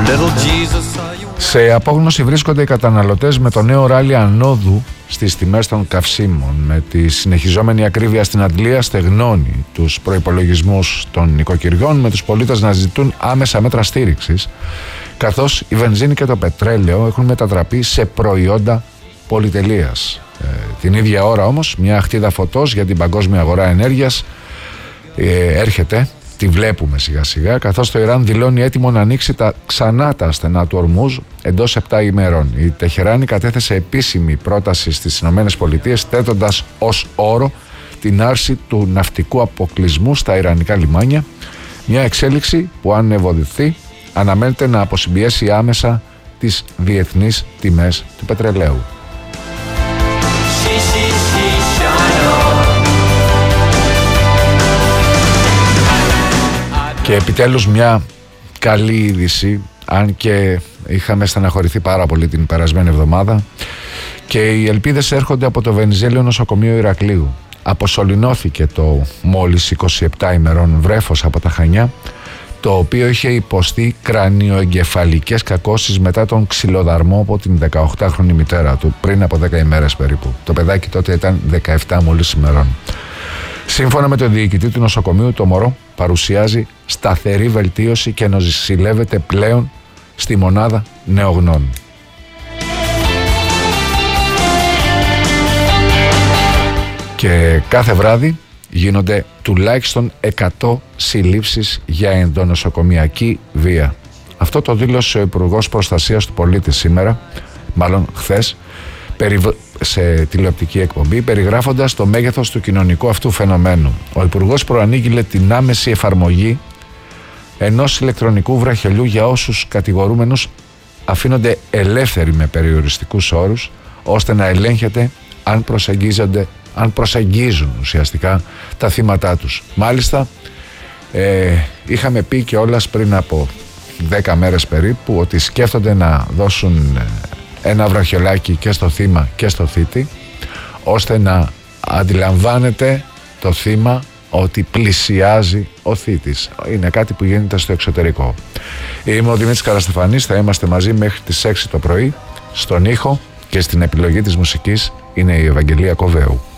Σε απόγνωση βρίσκονται οι καταναλωτές με το νέο ράλι ανόδου στις τιμές των καυσίμων. Με τη συνεχιζόμενη ακρίβεια στην αντλία στεγνώνει τους προϋπολογισμούς των νοικοκυριών, με τους πολίτες να ζητούν άμεσα μέτρα στήριξης, καθώς η βενζίνη και το πετρέλαιο έχουν μετατραπεί σε προϊόντα πολυτελείας. Την ίδια ώρα όμως μια αχτίδα φωτός για την παγκόσμια αγορά ενέργειας έρχεται. Τη βλέπουμε σιγά σιγά, καθώς το Ιράν δηλώνει έτοιμο να ανοίξει ξανά τα στενά του Ορμούζ εντός 7 ημερών. Η Τεχεράνη κατέθεσε επίσημη πρόταση στις ΗΠΑ, θέτοντας ως όρο την άρση του ναυτικού αποκλεισμού στα ιρανικά λιμάνια, μια εξέλιξη που αν ευοδηθεί αναμένεται να αποσυμπιέσει άμεσα τις διεθνείς τιμές του πετρελαίου. Και επιτέλους μια καλή είδηση, αν και είχαμε στεναχωρηθεί πάρα πολύ την περασμένη εβδομάδα, και οι ελπίδες έρχονται από το Βενιζέλιο νοσοκομείο Ηρακλείου. Αποσωληνώθηκε το μόλις 27 ημερών βρέφος από τα Χανιά, το οποίο είχε υποστεί κρανιοεγκεφαλικές κακώσεις μετά τον ξυλοδαρμό από την 18χρονη μητέρα του πριν από 10 ημέρες περίπου. Το παιδάκι τότε ήταν 17 μόλις ημερών. Σύμφωνα με τον διοικητή του νοσοκομείου, το μωρό παρουσιάζει σταθερή βελτίωση και νοσηλεύεται πλέον στη μονάδα νεογνών. Και κάθε βράδυ γίνονται τουλάχιστον 100 συλλήψεις για ενδονοσοκομιακή βία. Αυτό το δήλωσε ο Υπουργός Προστασίας του Πολίτη σήμερα, μάλλον χθες, σε τηλεοπτική εκπομπή, περιγράφοντας το μέγεθος του κοινωνικού αυτού φαινομένου. Ο Υπουργός προανήγγειλε την άμεση εφαρμογή ενός ηλεκτρονικού βραχιολιού για όσους κατηγορούμενους αφήνονται ελεύθεροι με περιοριστικούς όρους, ώστε να ελέγχεται αν προσεγγίζουν ουσιαστικά τα θύματά τους. Μάλιστα είχαμε πει και όλας πριν από 10 μέρες περίπου ότι σκέφτονται να δώσουν ένα βραχιολάκι και στο θύμα και στο θήτη, ώστε να αντιλαμβάνεται το θύμα ότι πλησιάζει ο θήτης. Είναι κάτι που γίνεται στο εξωτερικό. Είμαι ο Δημήτρης Καραστεφανής, θα είμαστε μαζί μέχρι τις 6 το πρωί. Στον ήχο και στην επιλογή της μουσικής είναι η Ευαγγελία Κοβέου.